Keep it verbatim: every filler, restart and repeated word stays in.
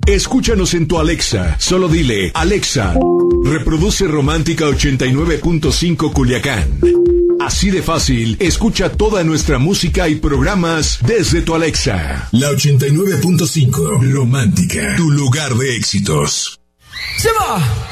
Escúchanos en tu Alexa. Solo dile, Alexa, reproduce Romántica ochenta y nueve punto cinco Culiacán. Así de fácil, escucha toda nuestra música y programas desde tu Alexa. La ochenta y nueve punto cinco, Romántica, tu lugar de éxitos. ¡Se va!